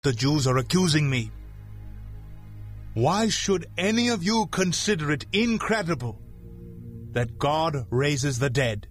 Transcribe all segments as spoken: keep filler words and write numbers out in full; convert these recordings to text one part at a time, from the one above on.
the Jews are accusing me. Why should any of you consider it incredible that God raises the dead?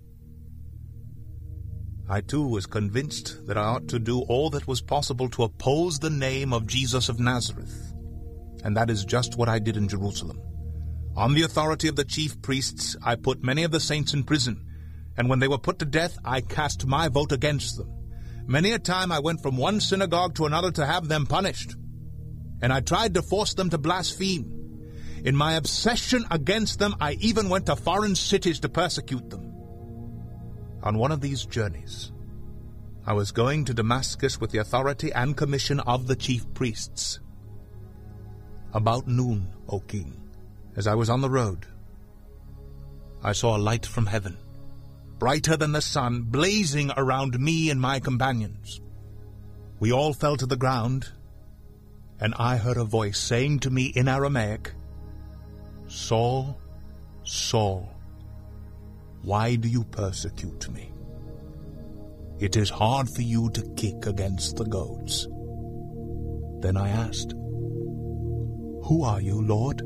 I too was convinced that I ought to do all that was possible to oppose the name of Jesus of Nazareth. And that is just what I did in Jerusalem. On the authority of the chief priests, I put many of the saints in prison, and when they were put to death, I cast my vote against them. Many a time I went from one synagogue to another to have them punished, and I tried to force them to blaspheme. In my obsession against them, I even went to foreign cities to persecute them. On one of these journeys, I was going to Damascus with the authority and commission of the chief priests. About noon, O king, as I was on the road, I saw a light from heaven, brighter than the sun, blazing around me and my companions. We all fell to the ground, and I heard a voice saying to me in Aramaic, "Saul, Saul, why do you persecute me? It is hard for you to kick against the goads." Then I asked, "Who are you, Lord?"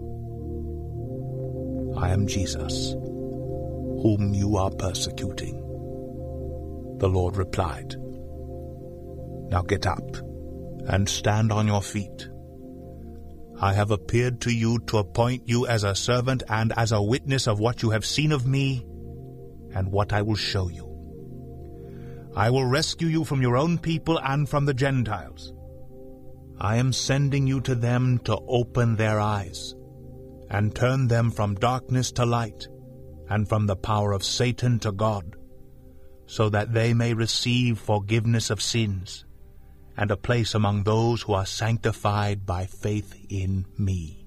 "I am Jesus, whom you are persecuting," the Lord replied. "Now get up and stand on your feet. I have appeared to you to appoint you as a servant and as a witness of what you have seen of me and what I will show you. I will rescue you from your own people and from the Gentiles. I am sending you to them to open their eyes and turn them from darkness to light and from the power of Satan to God, so that they may receive forgiveness of sins and a place among those who are sanctified by faith in me.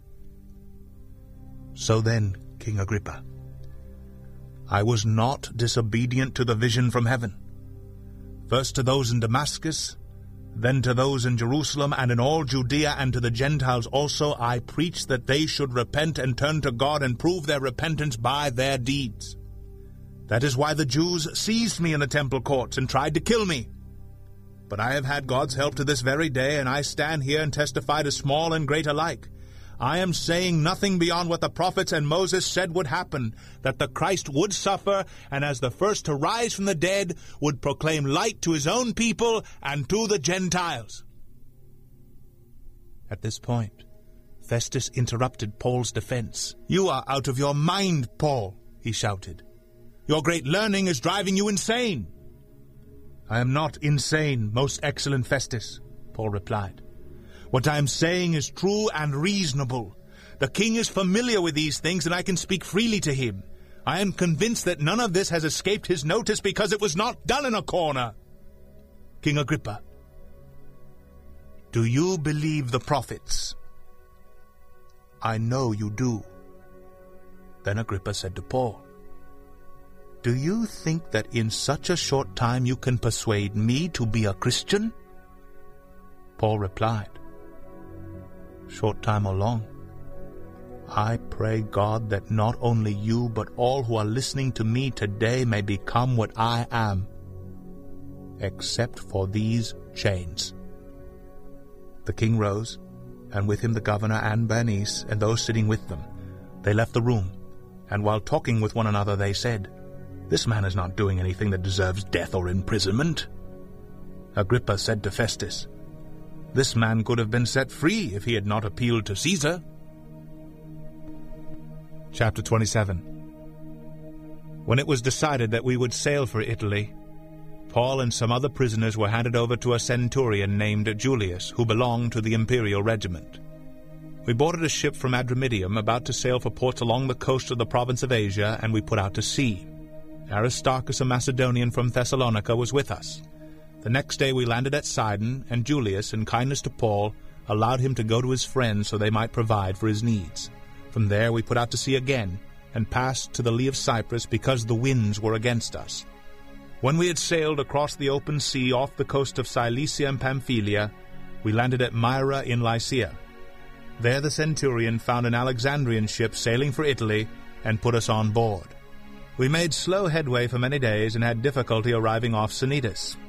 So then, King Agrippa, I was not disobedient to the vision from heaven. First to those in Damascus, then to those in Jerusalem and in all Judea, and to the Gentiles also, I preached that they should repent and turn to God and prove their repentance by their deeds. That is why the Jews seized me in the temple courts and tried to kill me. But I have had God's help to this very day, and I stand here and testify to small and great alike. I am saying nothing beyond what the prophets and Moses said would happen, that the Christ would suffer, and as the first to rise from the dead, would proclaim light to his own people and to the Gentiles." At this point, Festus interrupted Paul's defense. "You are out of your mind, Paul," he shouted. "Your great learning is driving you insane." "I am not insane, most excellent Festus," Paul replied. "What I am saying is true and reasonable. The king is familiar with these things, and I can speak freely to him. I am convinced that none of this has escaped his notice because it was not done in a corner. King Agrippa, do you believe the prophets?" "I know you do." Then Agrippa said to Paul, "Do you think that in such a short time you can persuade me to be a Christian?" Paul replied, "Short time or long, I pray God that not only you but all who are listening to me today may become what I am, except for these chains." The king rose, and with him the governor and Bernice and those sitting with them. They left the room, and while talking with one another they said, "This man is not doing anything that deserves death or imprisonment." Agrippa said to Festus, "This man could have been set free if he had not appealed to Caesar." Chapter twenty-seven. When it was decided that we would sail for Italy, Paul and some other prisoners were handed over to a centurion named Julius, who belonged to the imperial regiment. We boarded a ship from Adramyttium about to sail for ports along the coast of the province of Asia, and we put out to sea. Aristarchus, a Macedonian from Thessalonica, was with us. The next day we landed at Sidon, and Julius, in kindness to Paul, allowed him to go to his friends so they might provide for his needs. From there we put out to sea again, and passed to the lee of Cyprus because the winds were against us. When we had sailed across the open sea off the coast of Cilicia and Pamphylia, we landed at Myra in Lycia. There the centurion found an Alexandrian ship sailing for Italy, and put us on board. We made slow headway for many days and had difficulty arriving off Cnidus.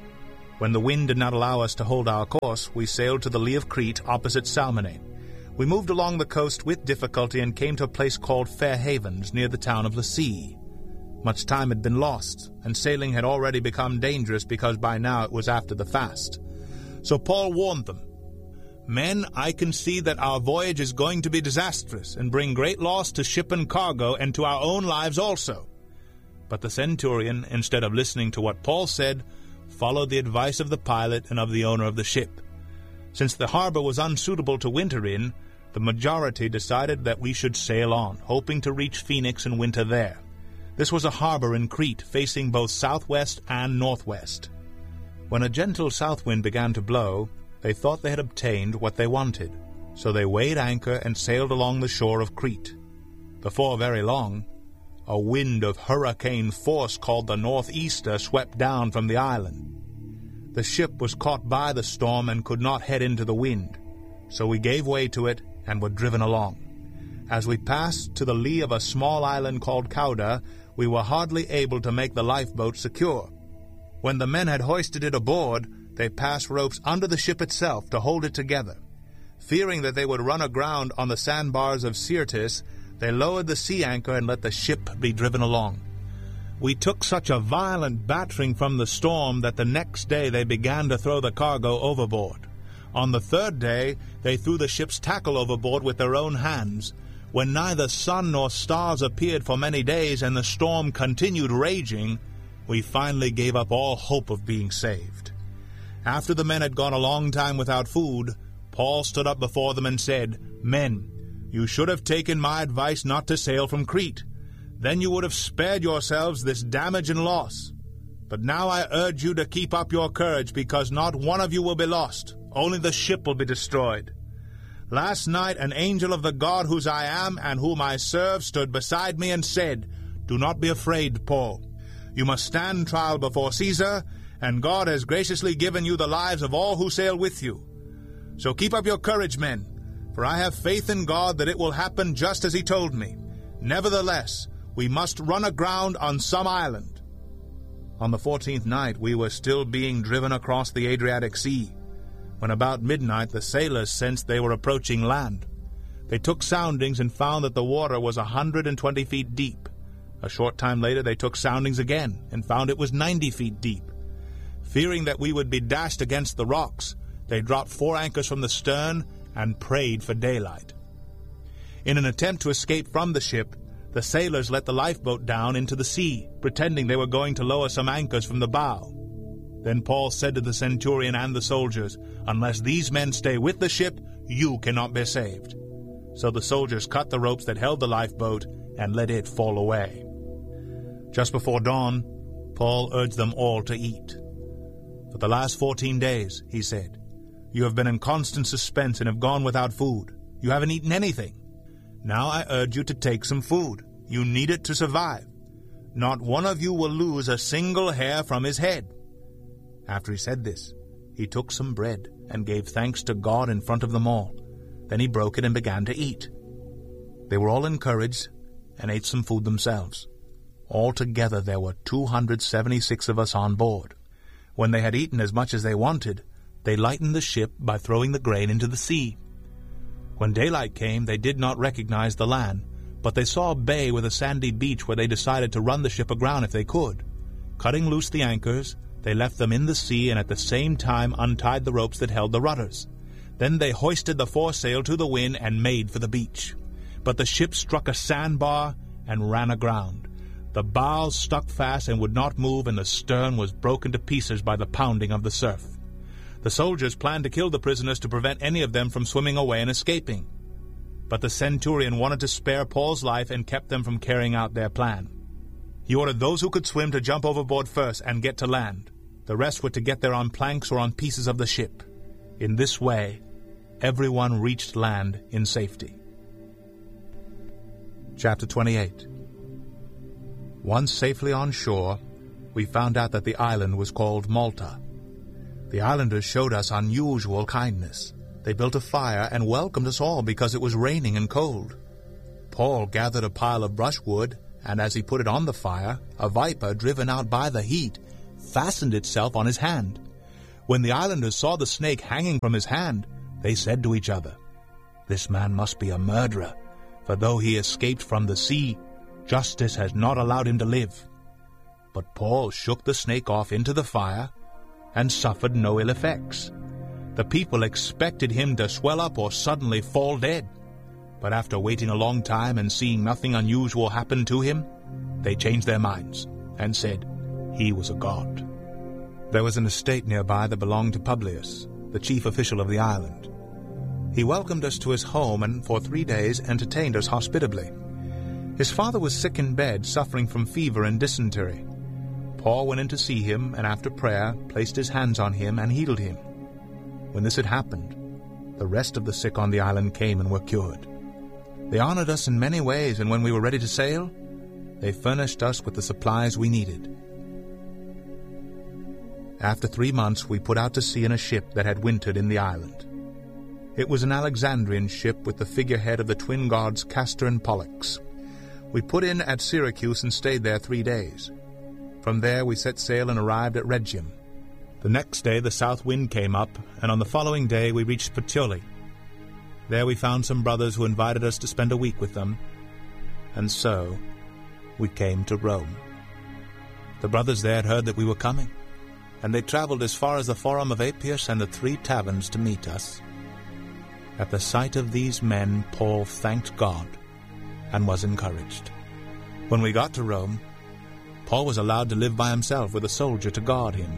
When the wind did not allow us to hold our course, we sailed to the lee of Crete opposite Salmone. We moved along the coast with difficulty and came to a place called Fair Havens near the town of Lasea. Much time had been lost, and sailing had already become dangerous because by now it was after the fast. So Paul warned them, "Men, I can see that our voyage is going to be disastrous and bring great loss to ship and cargo and to our own lives also." But the centurion, instead of listening to what Paul said, followed the advice of the pilot and of the owner of the ship. Since the harbor was unsuitable to winter in, the majority decided that we should sail on, hoping to reach Phoenix and winter there. This was a harbor in Crete, facing both southwest and northwest. When a gentle south wind began to blow, they thought they had obtained what they wanted, so they weighed anchor and sailed along the shore of Crete. Before very long, a wind of hurricane force called the northeaster swept down from the island. The ship was caught by the storm and could not head into the wind, so we gave way to it and were driven along. As we passed to the lee of a small island called Cauda, we were hardly able to make the lifeboat secure. When the men had hoisted it aboard, they passed ropes under the ship itself to hold it together. Fearing that they would run aground on the sandbars of Syrtis, they lowered the sea anchor and let the ship be driven along. We took such a violent battering from the storm that the next day they began to throw the cargo overboard. On the third day, they threw the ship's tackle overboard with their own hands. When neither sun nor stars appeared for many days and the storm continued raging, we finally gave up all hope of being saved. After the men had gone a long time without food, Paul stood up before them and said, "Men, you should have taken my advice not to sail from Crete. Then you would have spared yourselves this damage and loss. But now I urge you to keep up your courage, because not one of you will be lost, only the ship will be destroyed. Last night an angel of the God whose I am and whom I serve stood beside me and said, 'Do not be afraid, Paul. You must stand trial before Caesar, and God has graciously given you the lives of all who sail with you. So keep up your courage, men, for I have faith in God that it will happen just as he told me. Nevertheless, we must run aground on some island.' On the fourteenth night we were still being driven across the Adriatic Sea, when about midnight the sailors sensed they were approaching land. They took soundings and found that the water was a hundred and twenty feet deep. A short time later they took soundings again and found it was ninety feet deep. Fearing that we would be dashed against the rocks, they dropped four anchors from the stern and prayed for daylight. In an attempt to escape from the ship, the sailors let the lifeboat down into the sea, pretending they were going to lower some anchors from the bow. Then Paul said to the centurion and the soldiers, 'Unless these men stay with the ship, you cannot be saved.' So the soldiers cut the ropes that held the lifeboat and let it fall away. Just before dawn, Paul urged them all to eat. 'For the last fourteen days,' he said, 'you have been in constant suspense and have gone without food. You haven't eaten anything. Now I urge you to take some food. You need it to survive. Not one of you will lose a single hair from his head.' After he said this, he took some bread and gave thanks to God in front of them all. Then he broke it and began to eat. They were all encouraged and ate some food themselves. Altogether there were two hundred seventy-six of us on board. When they had eaten as much as they wanted, they lightened the ship by throwing the grain into the sea. When daylight came, they did not recognize the land, but they saw a bay with a sandy beach where they decided to run the ship aground if they could. Cutting loose the anchors, they left them in the sea and at the same time untied the ropes that held the rudders. Then they hoisted the foresail to the wind and made for the beach. But the ship struck a sandbar and ran aground. The bows stuck fast and would not move, and the stern was broken to pieces by the pounding of the surf. The soldiers planned to kill the prisoners to prevent any of them from swimming away and escaping. But the centurion wanted to spare Paul's life and kept them from carrying out their plan. He ordered those who could swim to jump overboard first and get to land. The rest were to get there on planks or on pieces of the ship. In this way, everyone reached land in safety. Chapter twenty-eight. Once safely on shore, we found out that the island was called Malta. The islanders showed us unusual kindness. They built a fire and welcomed us all because it was raining and cold. Paul gathered a pile of brushwood, and as he put it on the fire, a viper, driven out by the heat, fastened itself on his hand. When the islanders saw the snake hanging from his hand, they said to each other, "This man must be a murderer, for though he escaped from the sea, justice has not allowed him to live." But Paul shook the snake off into the fire and suffered no ill effects. The people expected him to swell up or suddenly fall dead. But after waiting a long time and seeing nothing unusual happen to him, they changed their minds and said he was a god. There was an estate nearby that belonged to Publius, the chief official of the island. He welcomed us to his home and for three days entertained us hospitably. His father was sick in bed, suffering from fever and dysentery. Paul went in to see him, and after prayer placed his hands on him and healed him. When this had happened, the rest of the sick on the island came and were cured. They honored us in many ways, and when we were ready to sail, they furnished us with the supplies we needed. After three months, we put out to sea in a ship that had wintered in the island. It was an Alexandrian ship with the figurehead of the twin gods Castor and Pollux. We put in at Syracuse and stayed there three days. From there we set sail and arrived at Rhegium. The next day the south wind came up, and on the following day we reached Puteoli. There we found some brothers who invited us to spend a week with them, and so we came to Rome. The brothers there had heard that we were coming, and they traveled as far as the Forum of Appius and the Three Taverns to meet us. At the sight of these men, Paul thanked God and was encouraged. When we got to Rome, Paul was allowed to live by himself with a soldier to guard him.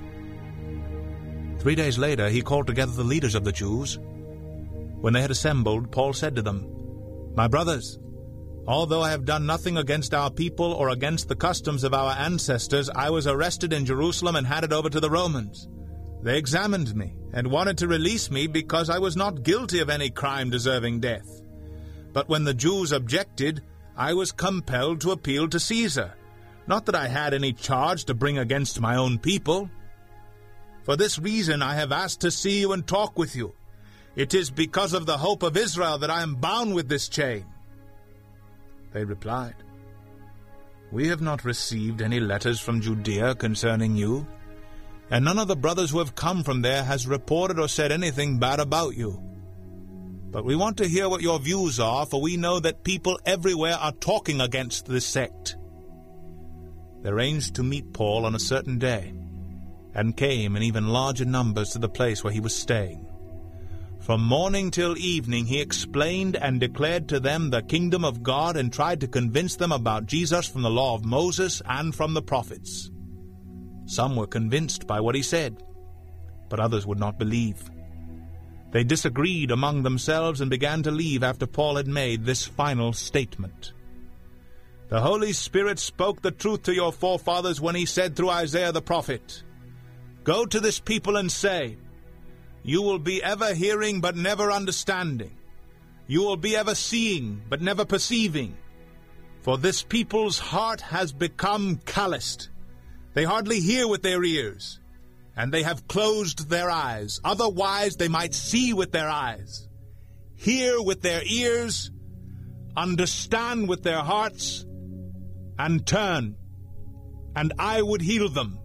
Three days later, he called together the leaders of the Jews. When they had assembled, Paul said to them, "My brothers, although I have done nothing against our people or against the customs of our ancestors, I was arrested in Jerusalem and handed over to the Romans. They examined me and wanted to release me because I was not guilty of any crime deserving death. But when the Jews objected, I was compelled to appeal to Caesar. Not that I had any charge to bring against my own people. For this reason I have asked to see you and talk with you. It is because of the hope of Israel that I am bound with this chain." They replied, "We have not received any letters from Judea concerning you, and none of the brothers who have come from there has reported or said anything bad about you. But we want to hear what your views are, for we know that people everywhere are talking against this sect." They arranged to meet Paul on a certain day, and came in even larger numbers to the place where he was staying. From morning till evening he explained and declared to them the kingdom of God and tried to convince them about Jesus from the law of Moses and from the prophets. Some were convinced by what he said, but others would not believe. They disagreed among themselves and began to leave after Paul had made this final statement. "The Holy Spirit spoke the truth to your forefathers when he said through Isaiah the prophet, 'Go to this people and say, you will be ever hearing but never understanding. You will be ever seeing but never perceiving. For this people's heart has become calloused. They hardly hear with their ears, and they have closed their eyes. Otherwise they might see with their eyes, hear with their ears, understand with their hearts, and turn, and I would heal them.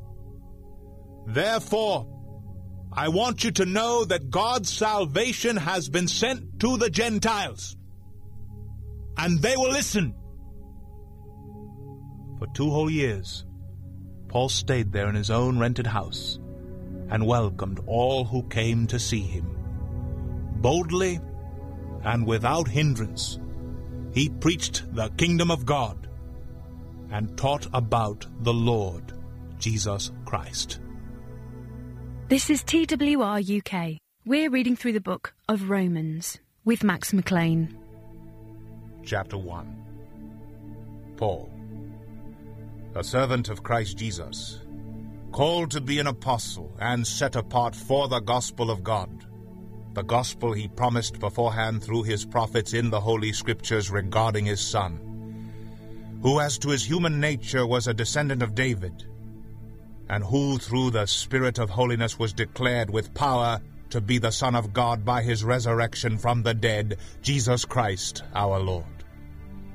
Therefore, I want you to know that God's salvation has been sent to the Gentiles, and they will listen." For two whole years, Paul stayed there in his own rented house and welcomed all who came to see him. Boldly and without hindrance, he preached the kingdom of God and taught about the Lord Jesus Christ. This is T W R U K. We're reading through the book of Romans with Max McLean. Chapter one. Paul, a servant of Christ Jesus, called to be an apostle and set apart for the gospel of God, the gospel he promised beforehand through his prophets in the Holy Scriptures regarding his Son, who as to his human nature was a descendant of David, and who through the Spirit of holiness was declared with power to be the Son of God by his resurrection from the dead, Jesus Christ our Lord.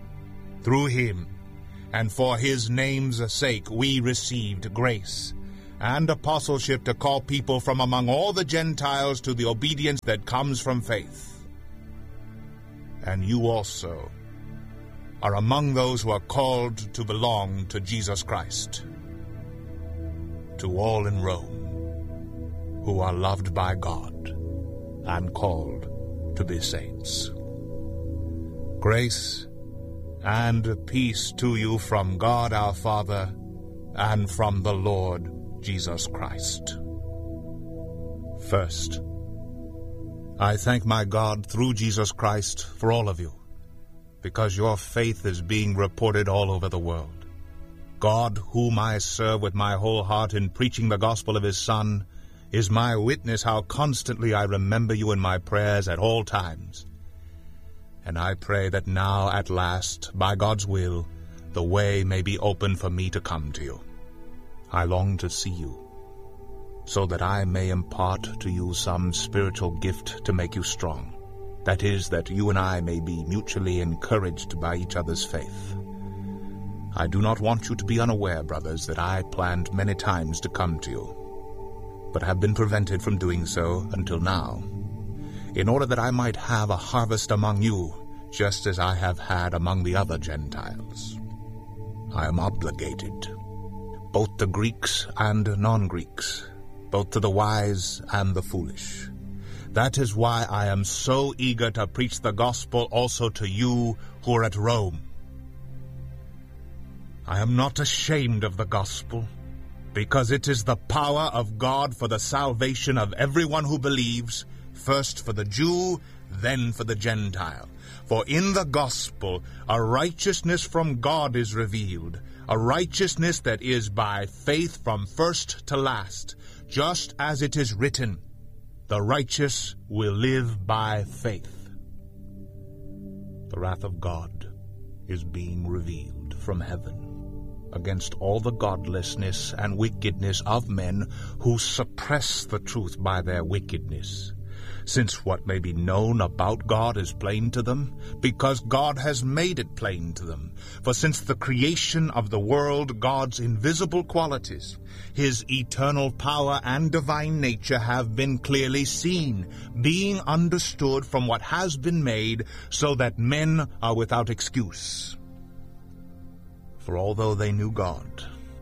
Through him, and for his name's sake, we received grace and apostleship to call people from among all the Gentiles to the obedience that comes from faith. And you also are among those who are called to belong to Jesus Christ. To all in Rome who are loved by God and called to be saints. Grace and peace to you from God our Father and from the Lord Jesus Christ. First, I thank my God through Jesus Christ for all of you, because your faith is being reported all over the world. God, whom I serve with my whole heart in preaching the gospel of his Son, is my witness how constantly I remember you in my prayers at all times. And I pray that now, at last, by God's will, the way may be open for me to come to you. I long to see you, so that I may impart to you some spiritual gift to make you strong. That is, that you and I may be mutually encouraged by each other's faith. I do not want you to be unaware, brothers, that I planned many times to come to you, but have been prevented from doing so until now, in order that I might have a harvest among you, just as I have had among the other Gentiles. I am obligated, both to Greeks and non-Greeks, both to the wise and the foolish. That is why I am so eager to preach the gospel also to you who are at Rome. I am not ashamed of the gospel, because it is the power of God for the salvation of everyone who believes, first for the Jew, then for the Gentile. For in the gospel a righteousness from God is revealed, a righteousness that is by faith from first to last, just as it is written, the righteous will live by faith. The wrath of God is being revealed from heaven against all the godlessness and wickedness of men who suppress the truth by their wickedness. Since what may be known about God is plain to them, because God has made it plain to them. For since the creation of the world, God's invisible qualities, his eternal power and divine nature have been clearly seen, being understood from what has been made, so that men are without excuse. For although they knew God,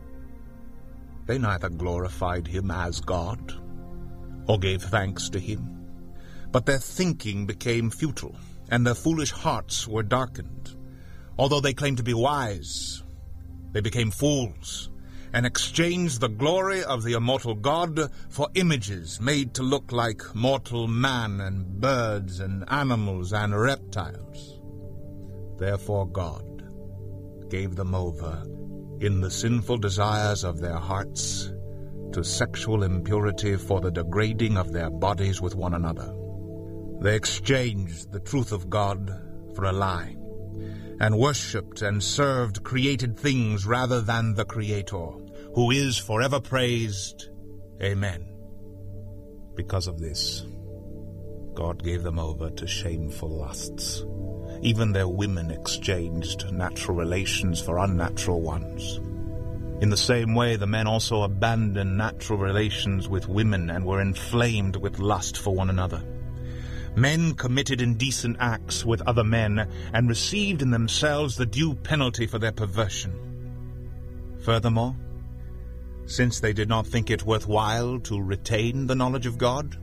they neither glorified him as God, or gave thanks to him, but their thinking became futile, and their foolish hearts were darkened. Although they claimed to be wise, they became fools, and exchanged the glory of the immortal God for images made to look like mortal man and birds and animals and reptiles. Therefore God gave them over in the sinful desires of their hearts to sexual impurity for the degrading of their bodies with one another. They exchanged the truth of God for a lie, and worshipped and served created things rather than the Creator, who is forever praised. Amen. Because of this, God gave them over to shameful lusts. Even their women exchanged natural relations for unnatural ones. In the same way, the men also abandoned natural relations with women and were inflamed with lust for one another. Men committed indecent acts with other men and received in themselves the due penalty for their perversion. Furthermore, since they did not think it worthwhile to retain the knowledge of God,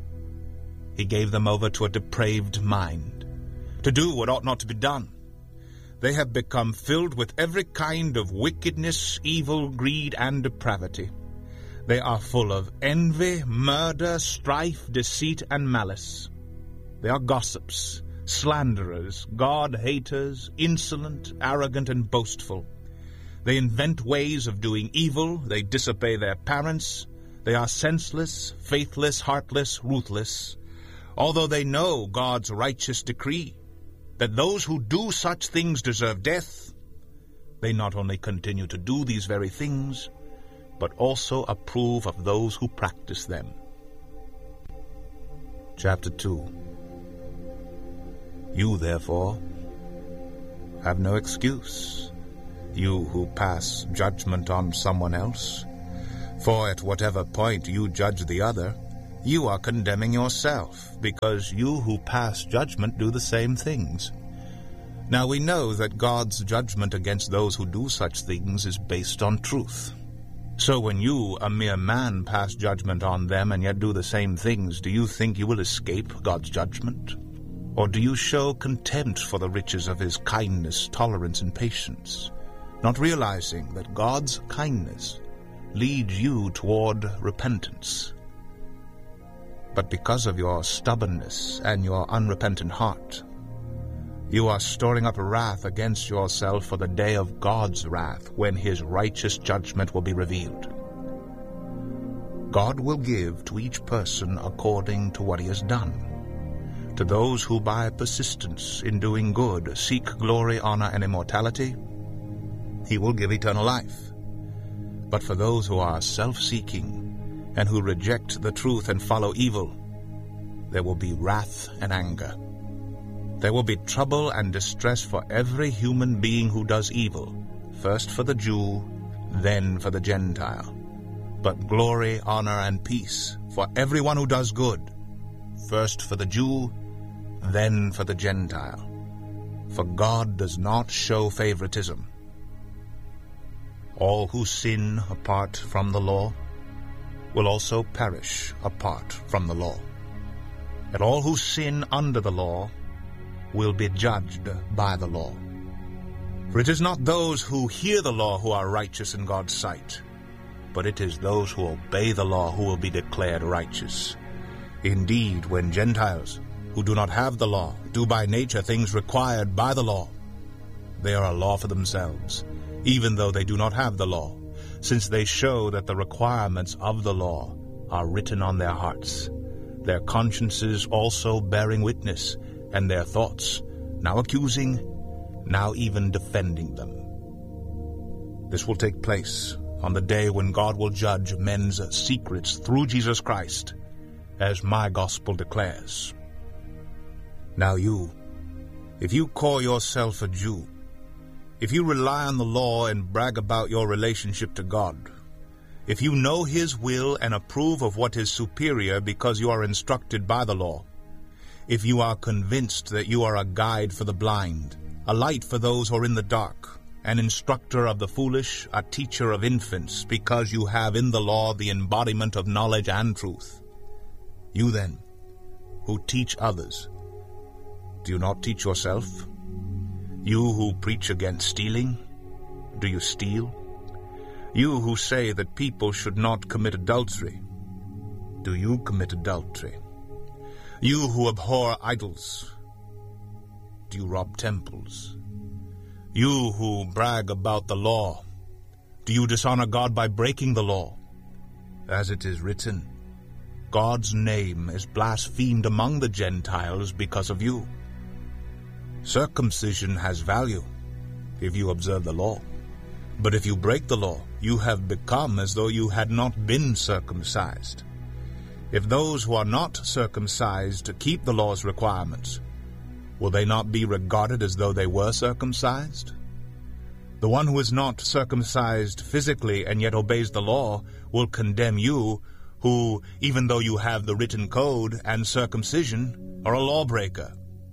he gave them over to a depraved mind, to do what ought not to be done. They have become filled with every kind of wickedness, evil, greed, and depravity. They are full of envy, murder, strife, deceit, and malice. They are gossips, slanderers, God-haters, insolent, arrogant, and boastful. They invent ways of doing evil, they disobey their parents, they are senseless, faithless, heartless, ruthless. Although they know God's righteous decree, that those who do such things deserve death, they not only continue to do these very things, but also approve of those who practice them. Chapter two. You, therefore, have no excuse, you who pass judgment on someone else. For at whatever point you judge the other, you are condemning yourself, because you who pass judgment do the same things. Now we know that God's judgment against those who do such things is based on truth. So when you, a mere man, pass judgment on them and yet do the same things, do you think you will escape God's judgment? Or do you show contempt for the riches of his kindness, tolerance, and patience, not realizing that God's kindness leads you toward repentance? But because of your stubbornness and your unrepentant heart, you are storing up wrath against yourself for the day of God's wrath, when his righteous judgment will be revealed. God will give to each person according to what he has done. To those who by persistence in doing good seek glory, honor, and immortality, he will give eternal life. But for those who are self-seeking and who reject the truth and follow evil, there will be wrath and anger. There will be trouble and distress for every human being who does evil, first for the Jew, then for the Gentile. But glory, honor, and peace for everyone who does good, first for the Jew, then for the Gentile. For God does not show favoritism. All who sin apart from the law will also perish apart from the law. And all who sin under the law will be judged by the law. For it is not those who hear the law who are righteous in God's sight, but it is those who obey the law who will be declared righteous. Indeed, when Gentiles, who do not have the law, do by nature things required by the law, they are a law for themselves, even though they do not have the law, since they show that the requirements of the law are written on their hearts, their consciences also bearing witness, and their thoughts, now accusing, now even defending them. This will take place on the day when God will judge men's secrets through Jesus Christ, as my gospel declares. Now you, if you call yourself a Jew, if you rely on the law and brag about your relationship to God, if you know his will and approve of what is superior because you are instructed by the law, if you are convinced that you are a guide for the blind, a light for those who are in the dark, an instructor of the foolish, a teacher of infants, because you have in the law the embodiment of knowledge and truth, you then, who teach others, do you not teach yourself? You who preach against stealing, do you steal? You who say that people should not commit adultery, do you commit adultery? You who abhor idols, do you rob temples? You who brag about the law, do you dishonor God by breaking the law? As it is written, God's name is blasphemed among the Gentiles because of you. Circumcision has value if you observe the law. But if you break the law, you have become as though you had not been circumcised. If those who are not circumcised keep the law's requirements, will they not be regarded as though they were circumcised? The one who is not circumcised physically and yet obeys the law will condemn you, who, even though you have the written code and circumcision, are a lawbreaker.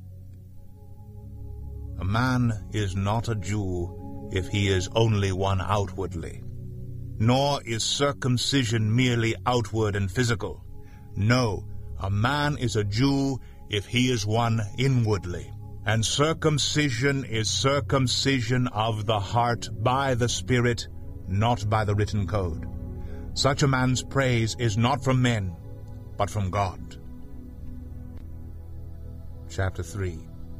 A man is not a Jew if he is only one outwardly, nor is circumcision merely outward and physical. No, a man is a Jew if he is one inwardly, and circumcision is circumcision of the heart by the Spirit, not by the written code. Such a man's praise is not from men, but from God. Chapter three.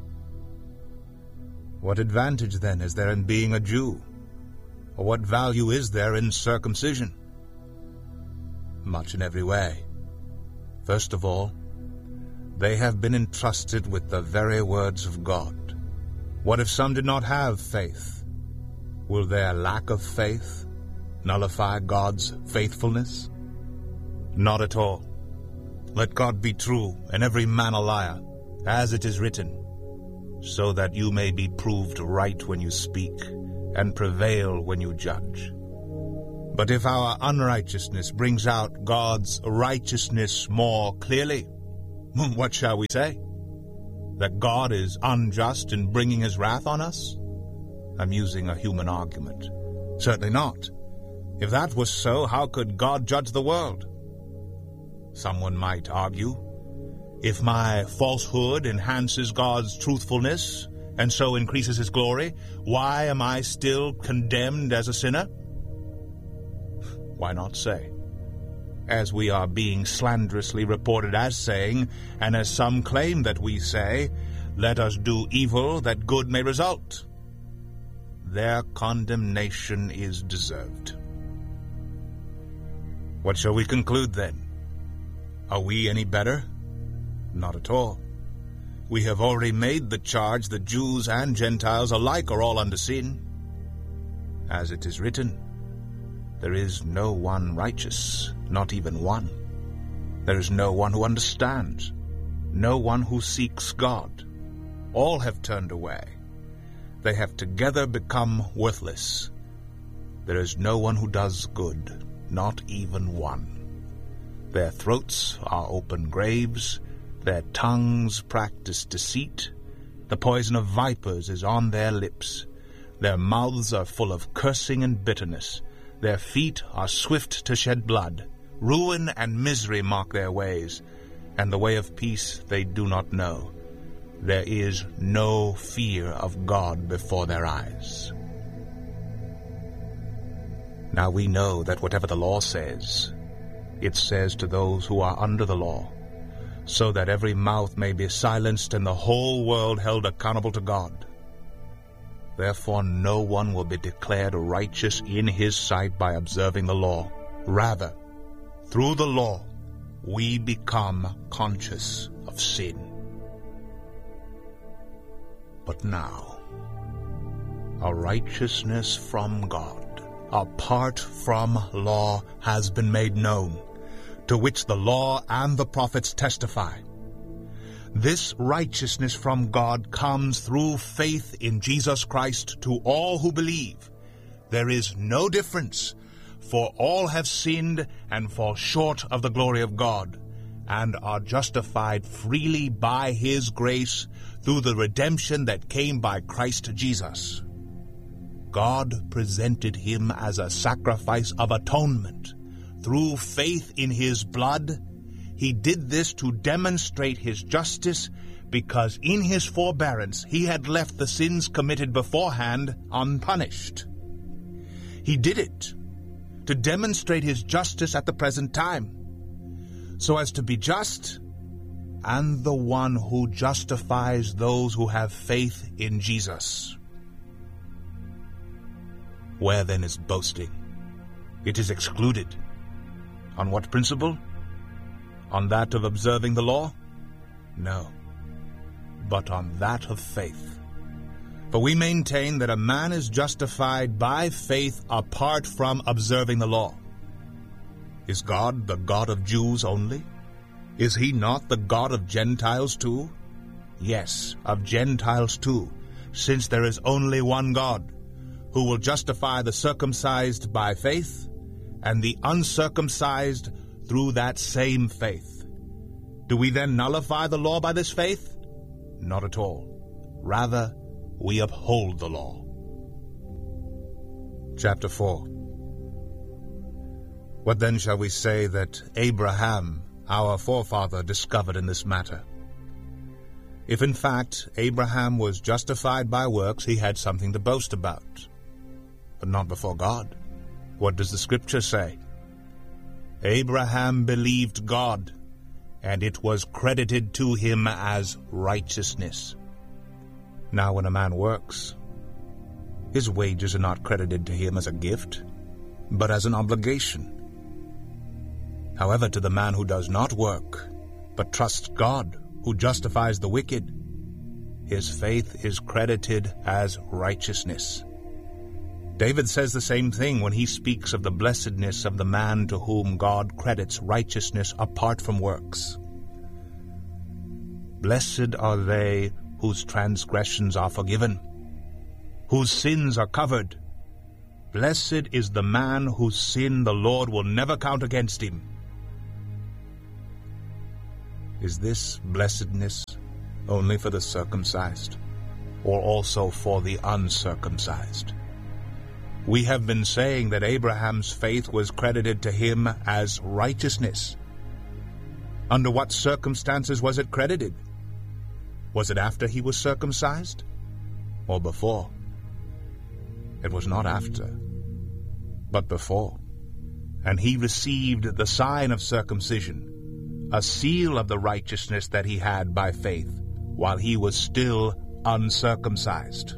What advantage, then, is there in being a Jew? Or what value is there in circumcision? Much in every way. First of all, they have been entrusted with the very words of God. What if some did not have faith? Will their lack of faith nullify God's faithfulness? Not at all. Let God be true, and every man a liar, as it is written, so that you may be proved right when you speak, and prevail when you judge. But if our unrighteousness brings out God's righteousness more clearly, what shall we say? That God is unjust in bringing his wrath on us? I'm using a human argument. Certainly not. If that was so, how could God judge the world? Someone might argue, if my falsehood enhances God's truthfulness and so increases his glory, why am I still condemned as a sinner? Why not say, as we are being slanderously reported as saying, and as some claim that we say, let us do evil that good may result. Their condemnation is deserved. What shall we conclude then? Are we any better? Not at all. We have already made the charge that Jews and Gentiles alike are all under sin. As it is written, there is no one righteous, not even one. There is no one who understands, no one who seeks God. All have turned away. They have together become worthless. There is no one who does good, not even one. Their throats are open graves, their tongues practice deceit, the poison of vipers is on their lips, their mouths are full of cursing and bitterness, their feet are swift to shed blood, ruin and misery mark their ways, and the way of peace they do not know. There is no fear of God before their eyes. Now we know that whatever the law says, it says to those who are under the law, so that every mouth may be silenced and the whole world held accountable to God. Therefore no one will be declared righteous in his sight by observing the law. Rather, through the law, we become conscious of sin. But now, a righteousness from God, apart from law, has been made known, to which the law and the prophets testify. This righteousness from God comes through faith in Jesus Christ to all who believe. There is no difference, for all have sinned and fall short of the glory of God, and are justified freely by his grace through the redemption that came by Christ Jesus. God presented him as a sacrifice of atonement. Through faith in his blood, he did this to demonstrate his justice, because in his forbearance he had left the sins committed beforehand unpunished. He did it to demonstrate his justice at the present time, so as to be just and the one who justifies those who have faith in Jesus. Where then is boasting? It is excluded. On what principle? On that of observing the law? No, but on that of faith. For we maintain that a man is justified by faith apart from observing the law. Is God the God of Jews only? Is he not the God of Gentiles too? Yes, of Gentiles too, since there is only one God, who will justify the circumcised by faith, and the uncircumcised through that same faith. Do we then nullify the law by this faith? Not at all. Rather, we uphold the law. Chapter four. What then shall we say that Abraham, our forefather, discovered in this matter? If in fact Abraham was justified by works, he had something to boast about, but not before God. What does the Scripture say? Abraham believed God, and it was credited to him as righteousness. Now when a man works, his wages are not credited to him as a gift, but as an obligation. However, to the man who does not work, but trusts God, who justifies the wicked, his faith is credited as righteousness. David says the same thing when he speaks of the blessedness of the man to whom God credits righteousness apart from works. Blessed are they whose transgressions are forgiven, whose sins are covered. Blessed is the man whose sin the Lord will never count against him. Is this blessedness only for the circumcised, or also for the uncircumcised? We have been saying that Abraham's faith was credited to him as righteousness. Under what circumstances was it credited? Was it after he was circumcised, or before? It was not after, but before. And he received the sign of circumcision, a seal of the righteousness that he had by faith, while he was still uncircumcised.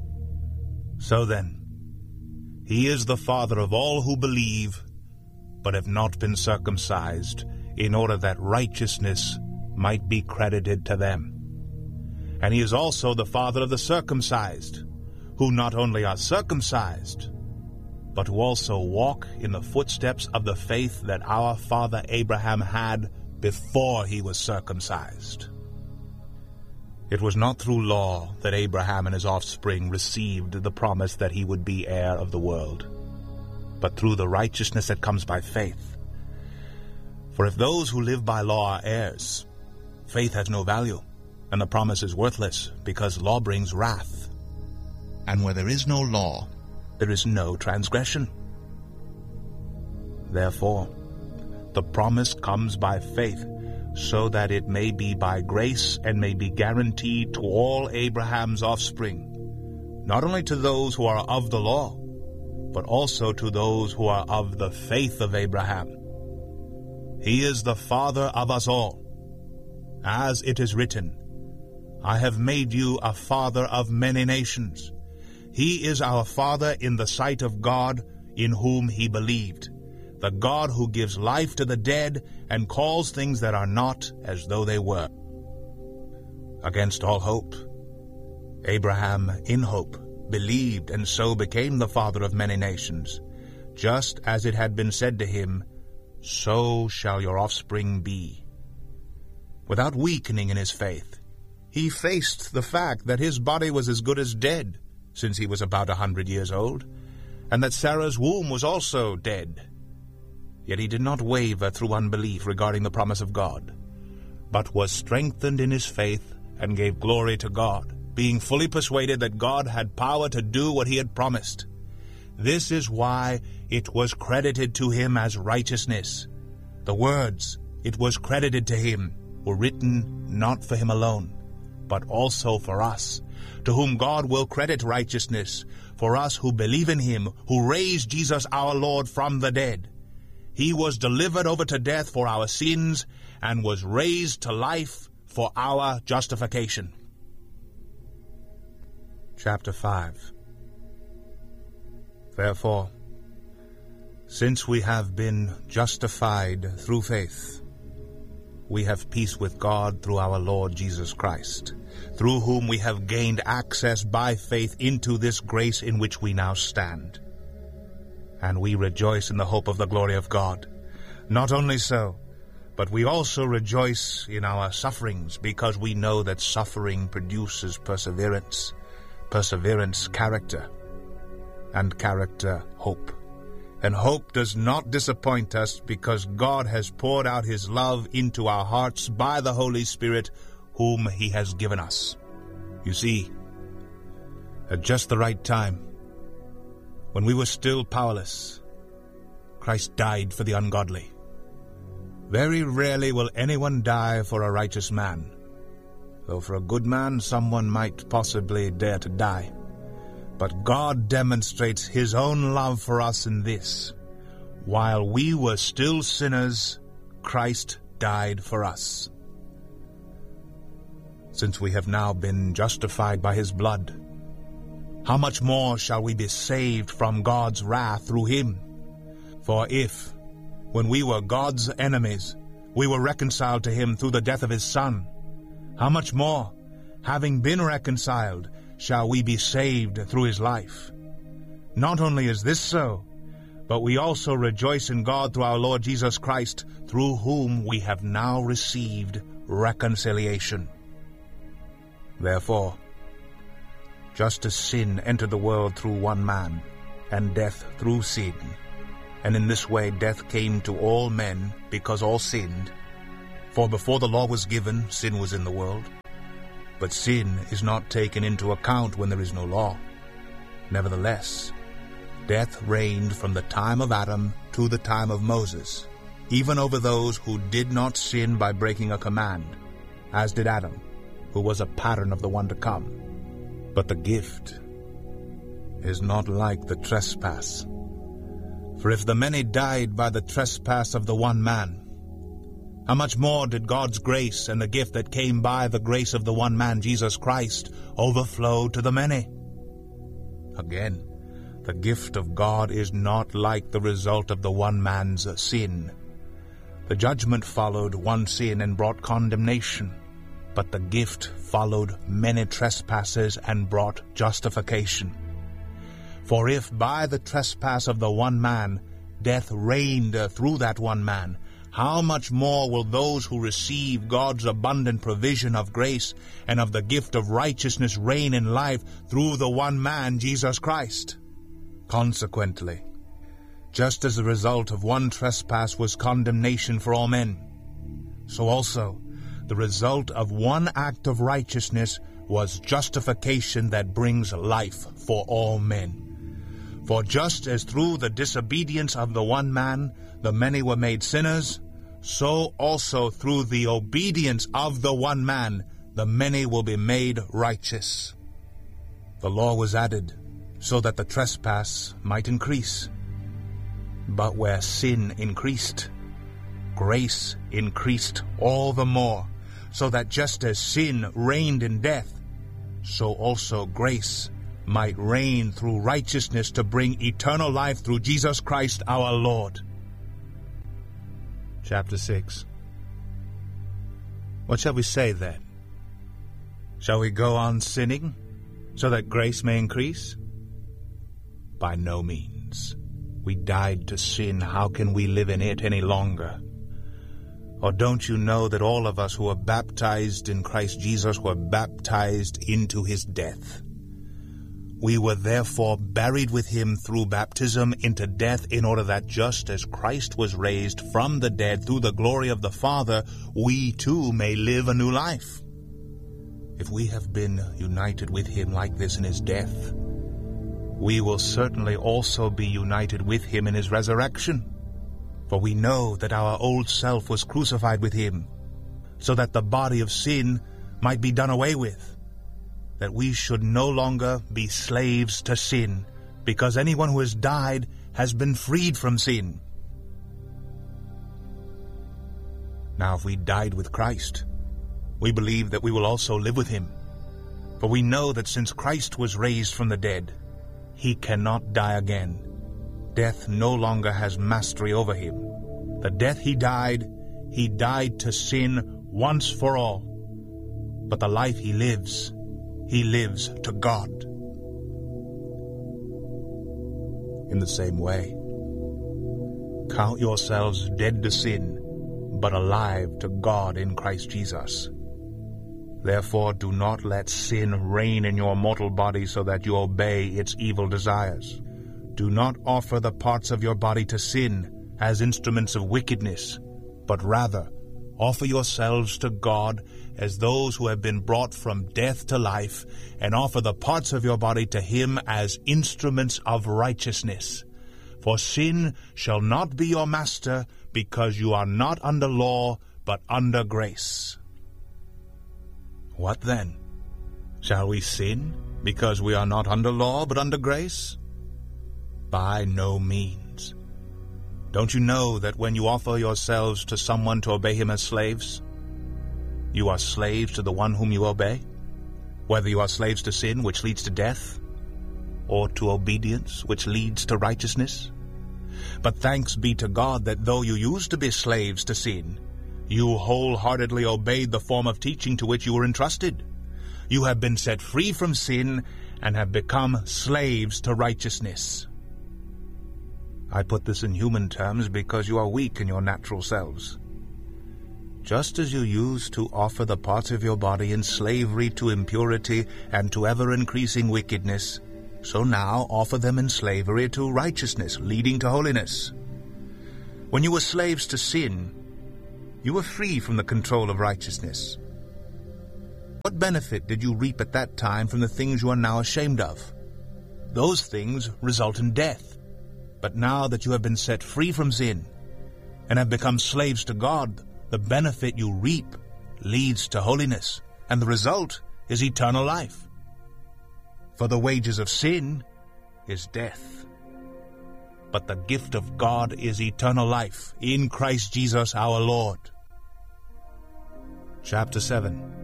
So then, he is the father of all who believe, but have not been circumcised, in order that righteousness might be credited to them. And he is also the father of the circumcised, who not only are circumcised, but who also walk in the footsteps of the faith that our father Abraham had before he was circumcised. It was not through law that Abraham and his offspring received the promise that he would be heir of the world, but through the righteousness that comes by faith. For if those who live by law are heirs, faith has no value, and the promise is worthless, because law brings wrath. And where there is no law, there is no transgression. Therefore, the promise comes by faith, so that it may be by grace and may be guaranteed to all Abraham's offspring, not only to those who are of the law, but also to those who are of the faith of Abraham. He is the father of us all. As it is written, I have made you a father of many nations. He is our father in the sight of God, in whom he believed, the God who gives life to the dead and calls things that are not as though they were. Against all hope, Abraham, in hope, believed and so became the father of many nations, just as it had been said to him, so shall your offspring be. Without weakening in his faith, he faced the fact that his body was as good as dead, since he was about a hundred years old, and that Sarah's womb was also dead. Yet he did not waver through unbelief regarding the promise of God, but was strengthened in his faith and gave glory to God, being fully persuaded that God had power to do what he had promised. This is why it was credited to him as righteousness. The words, it was credited to him, were written not for him alone, but also for us, to whom God will credit righteousness, for us who believe in him, who raised Jesus our Lord from the dead. He was delivered over to death for our sins, and was raised to life for our justification. Chapter five. Therefore, since we have been justified through faith, we have peace with God through our Lord Jesus Christ, through whom we have gained access by faith into this grace in which we now stand. And we rejoice in the hope of the glory of God. Not only so, but we also rejoice in our sufferings, because we know that suffering produces perseverance, perseverance character, and character hope. And hope does not disappoint us, because God has poured out his love into our hearts by the Holy Spirit, whom he has given us. You see, at just the right time, when we were still powerless, Christ died for the ungodly. Very rarely will anyone die for a righteous man, though for a good man someone might possibly dare to die. But God demonstrates his own love for us in this: while we were still sinners, Christ died for us. Since we have now been justified by his blood, how much more shall we be saved from God's wrath through him? For if, when we were God's enemies, we were reconciled to him through the death of his Son, how much more, having been reconciled, shall we be saved through his life? Not only is this so, but we also rejoice in God through our Lord Jesus Christ, through whom we have now received reconciliation. Therefore, just as sin entered the world through one man, and death through sin. And in this way death came to all men, because all sinned. For before the law was given, sin was in the world. But sin is not taken into account when there is no law. Nevertheless, death reigned from the time of Adam to the time of Moses, even over those who did not sin by breaking a command, as did Adam, who was a pattern of the one to come. But the gift is not like the trespass. For if the many died by the trespass of the one man, how much more did God's grace and the gift that came by the grace of the one man, Jesus Christ, overflow to the many? Again, the gift of God is not like the result of the one man's sin. The judgment followed one sin and brought condemnation, but the gift followed many trespasses and brought justification. For if by the trespass of the one man death reigned through that one man, how much more will those who receive God's abundant provision of grace and of the gift of righteousness reign in life through the one man, Jesus Christ? Consequently, just as the result of one trespass was condemnation for all men, so also the result of one act of righteousness was justification that brings life for all men. For just as through the disobedience of the one man the many were made sinners, so also through the obedience of the one man the many will be made righteous. The law was added so that the trespass might increase. But where sin increased, grace increased all the more, so that just as sin reigned in death, so also grace might reign through righteousness to bring eternal life through Jesus Christ our Lord. Chapter six. What shall we say then? Shall we go on sinning, so that grace may increase? By no means. We died to sin. How can we live in it any longer? Or don't you know that all of us who were baptized in Christ Jesus were baptized into his death? We were therefore buried with him through baptism into death, in order that just as Christ was raised from the dead through the glory of the Father, we too may live a new life. If we have been united with him like this in his death, we will certainly also be united with him in his resurrection. For we know that our old self was crucified with him, so that the body of sin might be done away with, that we should no longer be slaves to sin, because anyone who has died has been freed from sin. Now if we died with Christ, we believe that we will also live with him. For we know that since Christ was raised from the dead, he cannot die again. Death no longer has mastery over him. The death he died, he died to sin once for all. But the life he lives, he lives to God. In the same way, count yourselves dead to sin, but alive to God in Christ Jesus. Therefore do not let sin reign in your mortal body so that you obey its evil desires. Do not offer the parts of your body to sin as instruments of wickedness, but rather offer yourselves to God as those who have been brought from death to life, and offer the parts of your body to him as instruments of righteousness. For sin shall not be your master, because you are not under law, but under grace. What then? Shall we sin because we are not under law, but under grace? By no means. Don't you know that when you offer yourselves to someone to obey him as slaves, you are slaves to the one whom you obey, whether you are slaves to sin, which leads to death, or to obedience, which leads to righteousness? But thanks be to God that though you used to be slaves to sin, you wholeheartedly obeyed the form of teaching to which you were entrusted. You have been set free from sin and have become slaves to righteousness. I put this in human terms because you are weak in your natural selves. Just as you used to offer the parts of your body in slavery to impurity and to ever-increasing wickedness, So now offer them in slavery to righteousness, leading to holiness. When you were slaves to sin, you were free from the control of righteousness. What benefit did you reap at that time from the things you are now ashamed of? Those things result in death. But now that you have been set free from sin and have become slaves to God, the benefit you reap leads to holiness, and the result is eternal life. For the wages of sin is death, but the gift of God is eternal life in Christ Jesus our Lord. Chapter seven.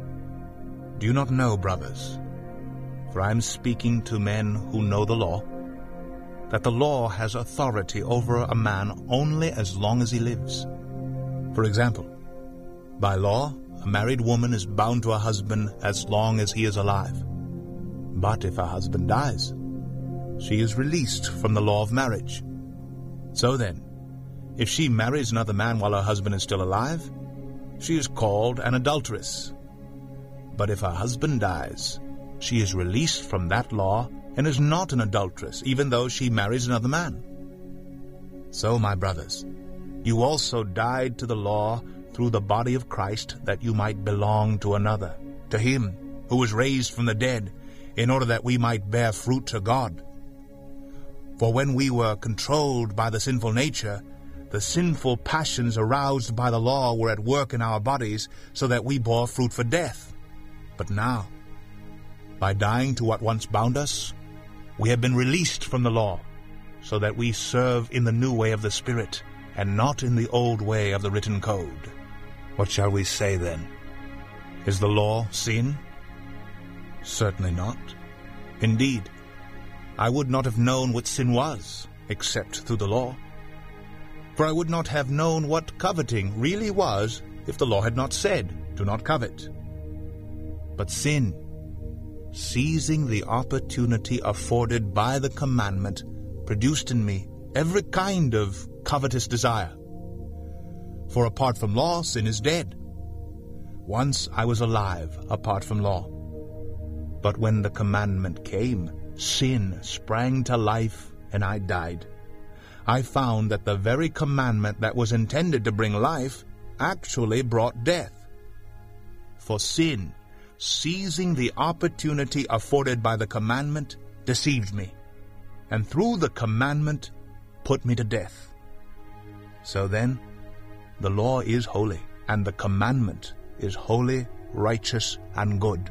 Do you not know, brothers, for I am speaking to men who know the law, that the law has authority over a man only as long as he lives? For example, by law, a married woman is bound to her husband as long as he is alive. But if her husband dies, she is released from the law of marriage. So then, if she marries another man while her husband is still alive, she is called an adulteress. But if her husband dies, she is released from that law and is not an adulteress, even though she marries another man. So, my brothers, you also died to the law through the body of Christ, that you might belong to another, to him who was raised from the dead, in order that we might bear fruit to God. For when we were controlled by the sinful nature, the sinful passions aroused by the law were at work in our bodies, so that we bore fruit for death. But now, by dying to what once bound us, we have been released from the law, so that we serve in the new way of the Spirit, and not in the old way of the written code. What shall we say then? Is the law sin? Certainly not. Indeed, I would not have known what sin was, except through the law. For I would not have known what coveting really was if the law had not said, "Do not covet." But sin, seizing the opportunity afforded by the commandment, produced in me every kind of covetous desire. For apart from law, sin is dead. Once I was alive apart from law. But when the commandment came, sin sprang to life and I died. I found that the very commandment that was intended to bring life actually brought death. For sin, seizing the opportunity afforded by the commandment, deceived me, and through the commandment put me to death. So then, the law is holy, and the commandment is holy, righteous, and good.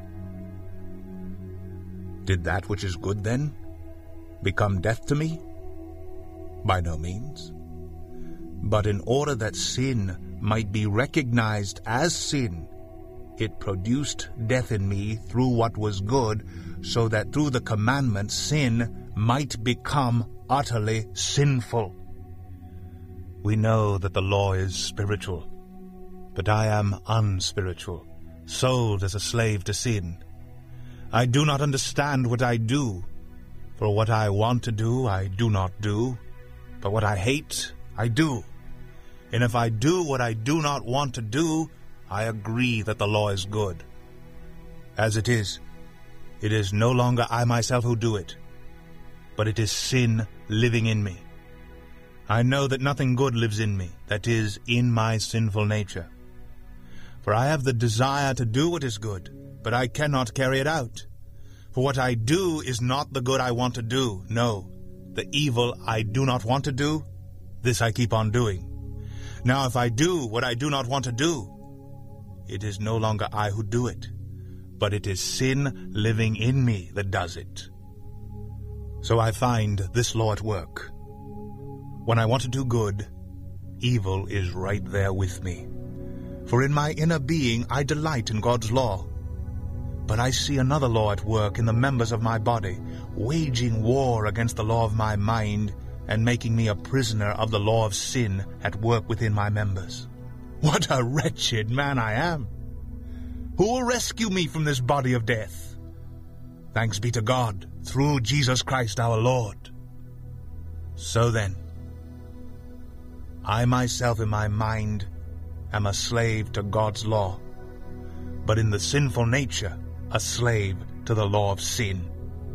Did that which is good, then, become death to me? By no means. But in order that sin might be recognized as sin, it produced death in me through what was good, so that through the commandment sin might become utterly sinful. We know that the law is spiritual, but I am unspiritual, sold as a slave to sin. I do not understand what I do, for what I want to do I do not do, but what I hate I do. And if I do what I do not want to do, I agree that the law is good. As it is, it is no longer I myself who do it, but it is sin living in me. I know that nothing good lives in me, that is, in my sinful nature. For I have the desire to do what is good, but I cannot carry it out. For what I do is not the good I want to do, no, the evil I do not want to do, this I keep on doing. Now if I do what I do not want to do, it is no longer I who do it, but it is sin living in me that does it. So I find this law at work. When I want to do good, evil is right there with me. For in my inner being I delight in God's law. But I see another law at work in the members of my body, waging war against the law of my mind, and making me a prisoner of the law of sin at work within my members. What a wretched man I am! Who will rescue me from this body of death? Thanks be to God, through Jesus Christ our Lord. So then, I myself in my mind am a slave to God's law, but in the sinful nature a slave to the law of sin.